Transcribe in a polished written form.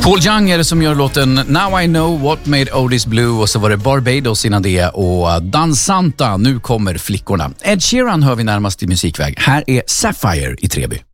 Paul Young är det som gör låten Now I Know What Made Otis Blue, och så var det Barbados innan det och Dansanta, Nu kommer flickorna. Ed Sheeran hör vi närmast i musikväg. Här är Sapphire i Treby.